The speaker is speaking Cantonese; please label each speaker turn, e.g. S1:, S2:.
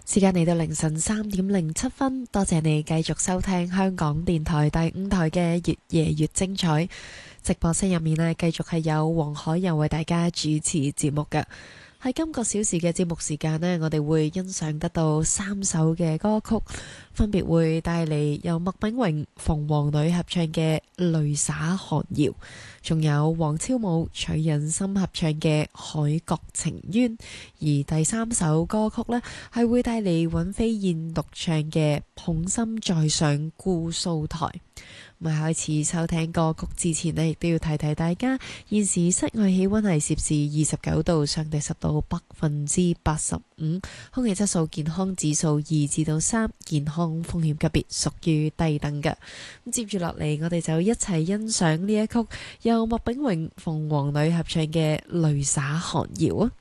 S1: 時間嚟到凌晨3:07，多謝你繼續收聽香港電台第5台嘅越夜越精彩直播室入面呢，繼續係有黃海柔為大家主持節目嘅。喺今個小時嘅節目時間呢，我哋會欣賞得到3首嘅歌曲，分別會帶嚟由麥炳榮、鳳凰女合唱嘅《淚灑寒窯》，仲有黃超武、徐仁心合唱嘅《海角情緣》，而第3首歌曲呢，係會帶嚟尹飛燕獨唱嘅《捧心再上姑蘇台》。咁喺開始收聽歌曲之前呢，亦都要提提大家，現時室外氣溫係攝氏29度，相對濕度85%，空氣質素健康指數2至到3，健康風險級別屬於低等嘅。咁接住落嚟，我哋就一齊欣賞呢一曲由麥炳榮、鳳凰女合唱嘅《淚灑寒窯》啊！